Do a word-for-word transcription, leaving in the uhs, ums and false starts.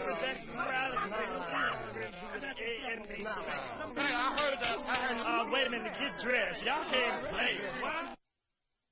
I heard that. I heard. Uh, wait a minute. Get dressed. Y'all can't play. What?